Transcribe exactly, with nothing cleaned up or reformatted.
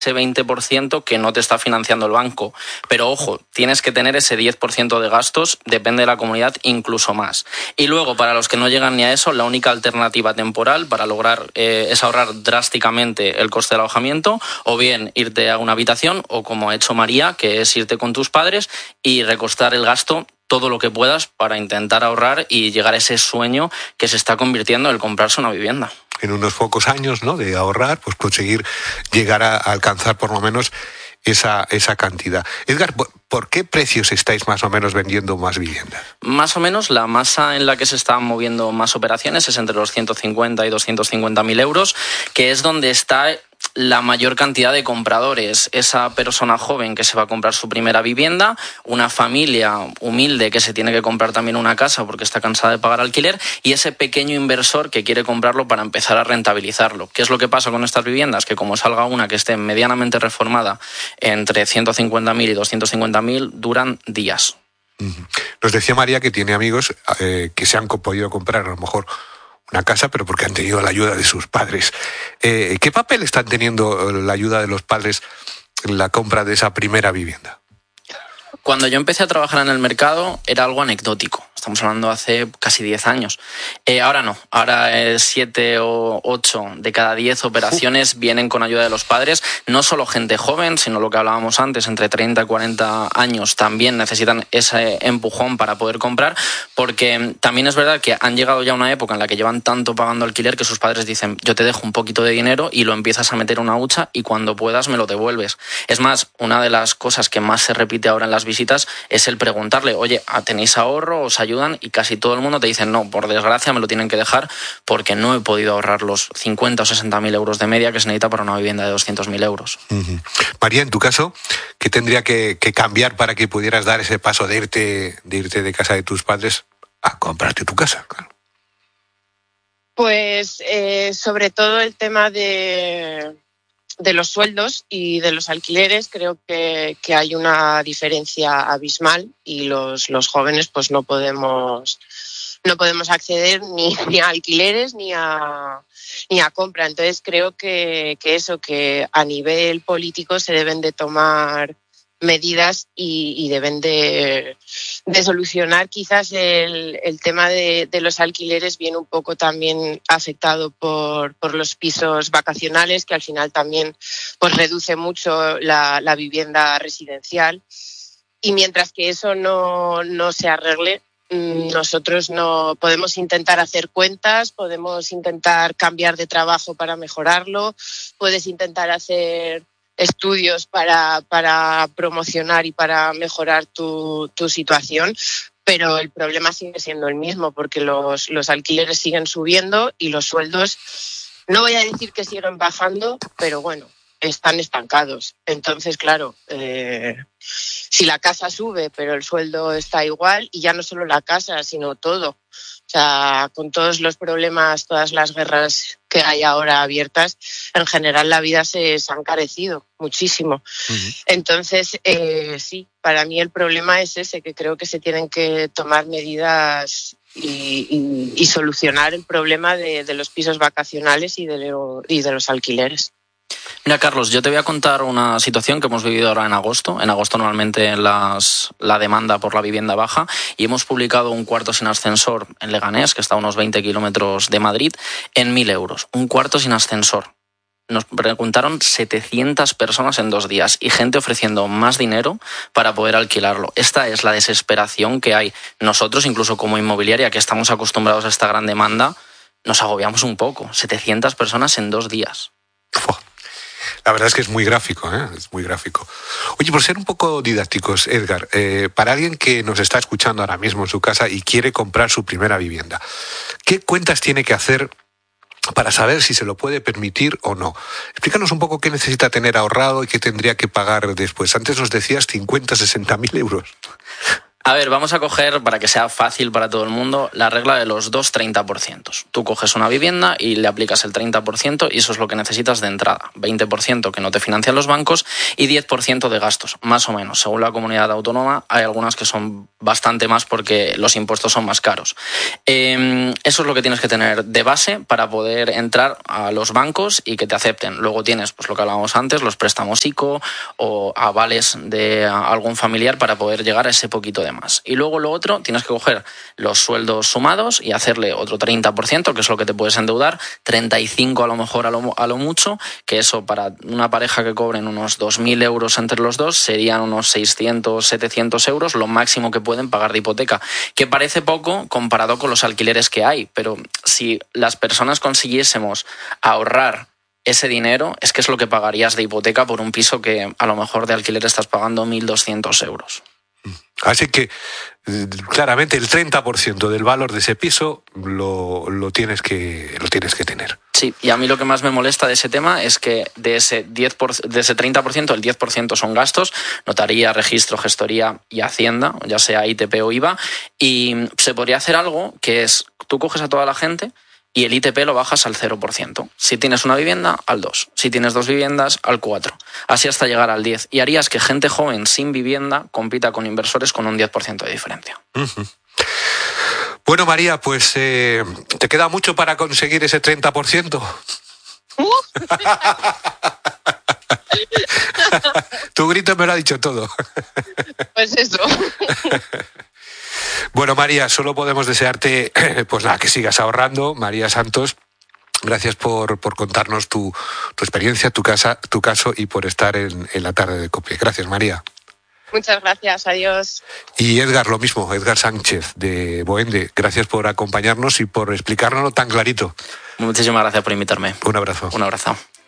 ese veinte por ciento que no te está financiando el banco. Pero ojo, tienes que tener ese diez por ciento de gastos, depende de la comunidad, incluso más. Y luego, para los que no llegan ni a eso, la única alternativa temporal para lograr eh, es ahorrar drásticamente el coste del alojamiento, o bien irte a una habitación, o como ha hecho María, que es irte con tus padres y recostar el gasto todo lo que puedas para intentar ahorrar y llegar a ese sueño que se está convirtiendo en el comprarse una vivienda. En unos pocos años, ¿no?, de ahorrar, pues conseguir llegar a alcanzar por lo menos esa, esa cantidad. Edgar, ¿por, ¿por qué precios estáis más o menos vendiendo más viviendas? Más o menos la masa en la que se están moviendo más operaciones es entre los ciento cincuenta y doscientos cincuenta mil euros, que es donde está la mayor cantidad de compradores. Esa persona joven que se va a comprar su primera vivienda, una familia humilde que se tiene que comprar también una casa porque está cansada de pagar alquiler, y ese pequeño inversor que quiere comprarlo para empezar a rentabilizarlo. ¿Qué es lo que pasa con estas viviendas? Que como salga una que esté medianamente reformada entre ciento cincuenta mil y doscientos cincuenta mil, duran días. Nos decía María que tiene amigos eh, que se han podido comprar a lo mejor una casa, pero porque han tenido la ayuda de sus padres. Eh, ¿Qué papel están teniendo la ayuda de los padres en la compra de esa primera vivienda? Cuando yo empecé a trabajar en el mercado era algo anecdótico. Estamos hablando hace casi diez años. Eh, ahora no. Ahora eh, siete o ocho de cada diez operaciones vienen con ayuda de los padres. No solo gente joven, sino lo que hablábamos antes, entre treinta y cuarenta años también necesitan ese empujón para poder comprar, porque también es verdad que han llegado ya a una época en la que llevan tanto pagando alquiler que sus padres dicen: yo te dejo un poquito de dinero y lo empiezas a meter en una hucha y cuando puedas me lo devuelves. Es más, una de las cosas que más se repite ahora en las visitas es el preguntarle: oye, ¿tenéis ahorro? ¿Os ayudan? Y casi todo el mundo te dice: no, por desgracia me lo tienen que dejar porque no he podido ahorrar los cincuenta o sesenta mil euros de media que se necesita para una vivienda de doscientos mil euros. Uh-huh. María, en tu caso, ¿qué tendría que, que cambiar para que pudieras dar ese paso de irte, de irte de casa de tus padres a comprarte tu casa? Claro. Pues eh, sobre todo el tema de... de los sueldos y de los alquileres. Creo que, que hay una diferencia abismal y los, los jóvenes pues no podemos no podemos acceder ni, ni a alquileres ni a ni a compra. Entonces creo que, que eso, que a nivel político se deben de tomar medidas y, y deben de, de solucionar quizás el, el tema de, de los alquileres. Viene un poco también afectado por, por los pisos vacacionales, que al final también pues reduce mucho la, la vivienda residencial. Y mientras que eso no, no se arregle, nosotros no podemos intentar hacer cuentas, podemos intentar cambiar de trabajo para mejorarlo, puedes intentar hacer estudios para, para promocionar y para mejorar tu, tu situación, pero el problema sigue siendo el mismo porque los, los alquileres siguen subiendo y los sueldos, no voy a decir que siguen bajando, pero bueno, están estancados. Entonces, claro, eh, si la casa sube pero el sueldo está igual, y ya no solo la casa, sino todo. O sea, con todos los problemas, todas las guerras que hay ahora abiertas, en general la vida se, se ha encarecido muchísimo. Uh-huh. Entonces, eh, sí, para mí el problema es ese, que creo que se tienen que tomar medidas y, y, y solucionar el problema de, de los pisos vacacionales y de, lo, y de los alquileres. Mira, Carlos, yo te voy a contar una situación que hemos vivido ahora en agosto. En agosto normalmente las, la demanda por la vivienda baja, y hemos publicado un cuarto sin ascensor en Leganés, que está a unos veinte kilómetros de Madrid, en mil euros. Un cuarto sin ascensor. Nos preguntaron setecientas personas en dos días y gente ofreciendo más dinero para poder alquilarlo. Esta es la desesperación que hay. Nosotros, incluso como inmobiliaria, que estamos acostumbrados a esta gran demanda, nos agobiamos un poco. setecientas personas en dos días. La verdad es que es muy gráfico, ¿eh? Es muy gráfico. Oye, por ser un poco didácticos, Edgar, eh, para alguien que nos está escuchando ahora mismo en su casa y quiere comprar su primera vivienda, ¿qué cuentas tiene que hacer para saber si se lo puede permitir o no? Explícanos un poco qué necesita tener ahorrado y qué tendría que pagar después. Antes nos decías cincuenta, sesenta mil euros. A ver, vamos a coger, para que sea fácil para todo el mundo, la regla de los dos treinta por ciento. Tú coges una vivienda y le aplicas el treinta por ciento y eso es lo que necesitas de entrada. veinte por ciento que no te financian los bancos y diez por ciento de gastos, más o menos. Según la comunidad autónoma, hay algunas que son bastante más porque los impuestos son más caros. Eh, eso es lo que tienes que tener de base para poder entrar a los bancos y que te acepten. Luego tienes, pues lo que hablábamos antes, los préstamos ICO o avales de algún familiar para poder llegar a ese poquito de más. Y luego lo otro, tienes que coger los sueldos sumados y hacerle otro treinta por ciento, que es lo que te puedes endeudar, treinta y cinco por ciento a lo mejor a lo, a lo mucho, que eso para una pareja que cobren unos dos mil euros entre los dos serían unos seiscientos, setecientos euros, lo máximo que pueden pagar de hipoteca, que parece poco comparado con los alquileres que hay, pero si las personas consiguiésemos ahorrar ese dinero, es que es lo que pagarías de hipoteca por un piso que a lo mejor de alquiler estás pagando mil doscientos euros. Así que, claramente, el treinta por ciento del valor de ese piso lo, lo, tienes que, lo tienes que tener. Sí, y a mí lo que más me molesta de ese tema es que de ese, diez por ciento, de ese treinta por ciento, el diez por ciento son gastos, notaría, registro, gestoría y hacienda, ya sea I T P o I V A, y se podría hacer algo que es, tú coges a toda la gente y el I T P lo bajas al cero por ciento. Si tienes una vivienda, al dos. Si tienes dos viviendas, al cuatro. Así hasta llegar al diez. Y harías que gente joven sin vivienda compita con inversores con un diez por ciento de diferencia. Uh-huh. Bueno, María, pues eh, ¿te queda mucho para conseguir ese treinta por ciento? Uh. Tu grito me lo ha dicho todo. Pues eso. Bueno, María, solo podemos desearte pues nada, que sigas ahorrando. María Santos, gracias por, por contarnos tu, tu experiencia, tu, casa, tu caso y por estar en, en la tarde de COPE. Gracias, María. Muchas gracias, adiós. Y Edgar, lo mismo, Edgar Sánchez de Boende. Gracias por acompañarnos y por explicárnoslo tan clarito. Muchísimas gracias por invitarme. Un abrazo. Un abrazo.